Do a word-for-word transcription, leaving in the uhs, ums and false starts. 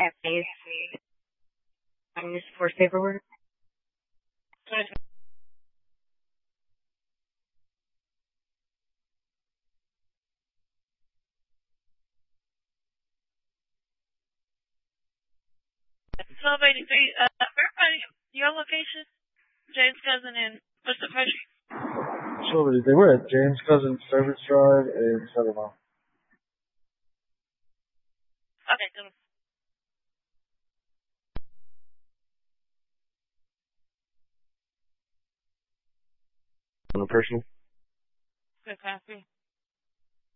Anthony's um, for paperwork. twelve eighty-three, uh, verify your location, James Cousin, and what's the pressure? Sure, they were at James Cousin Service Drive in Settlemont. Okay, good. On a personal? Good copy.